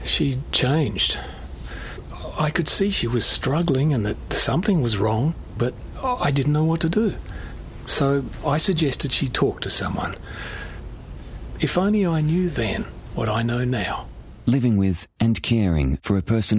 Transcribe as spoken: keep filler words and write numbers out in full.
She changed. I could see she was struggling and that something was wrong, but I didn't know what to do. So I suggested she talk to someone. If only I knew then what I know now. Living with and caring for a person